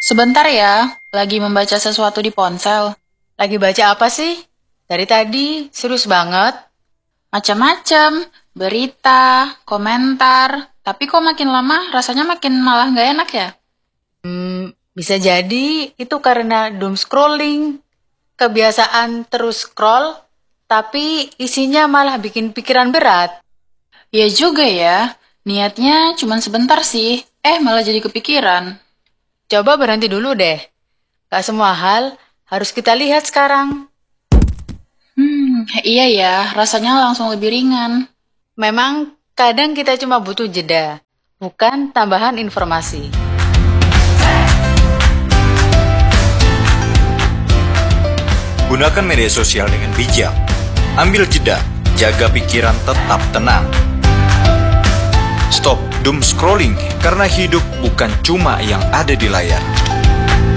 Sebentar ya, lagi membaca sesuatu di ponsel. Lagi baca apa sih? Dari tadi, serius banget. Macam-macam, berita, komentar. Tapi kok makin lama rasanya makin malah nggak enak ya? Bisa jadi itu karena doom scrolling. Kebiasaan terus scroll, tapi isinya malah bikin pikiran berat. Ya juga ya, niatnya cuma sebentar sih. Malah jadi kepikiran. Coba berhenti dulu deh. Gak semua hal harus kita lihat sekarang. Iya ya, rasanya langsung lebih ringan. Memang kadang kita cuma butuh jeda, bukan tambahan informasi. Gunakan media sosial dengan bijak. Ambil jeda, jaga pikiran tetap tenang. Stop doom scrolling, karena hidup bukan cuma yang ada di layar.